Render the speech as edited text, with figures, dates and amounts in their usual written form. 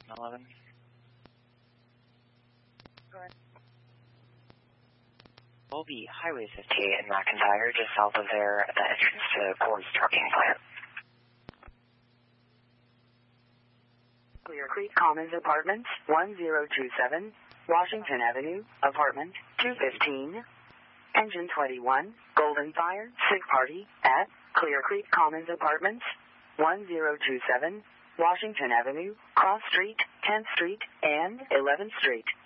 11. Will be Highway 58 in McIntyre, just south of there at the entrance to Ford's trucking plant. Clear Creek Commons Apartments, 1027, Washington Avenue, Apartment 215. Engine 21, Golden Fire, Sick Party, at Clear Creek Commons Apartments, 1027, Washington Avenue, Cross Street, 10th Street, and 11th Street.